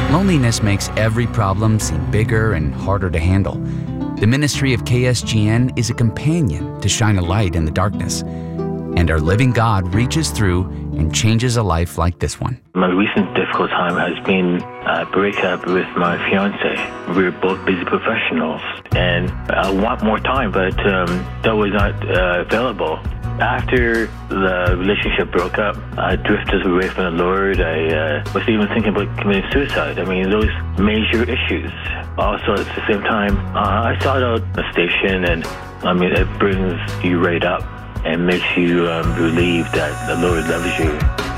Loneliness makes every problem seem bigger and harder to handle. The ministry of KSGN is a companion to shine a light in the darkness. And our living God reaches through and changes a life like this one. My recent difficult time has been a breakup with my fiance. We're both busy professionals, and I want more time, but that was not available. After the relationship broke up, I drifted away from the Lord. I was even thinking about committing suicide. I mean, those major issues. Also, at the same time, I sought out a station, and I mean, it brings you right up and makes you believe that the Lord loves you.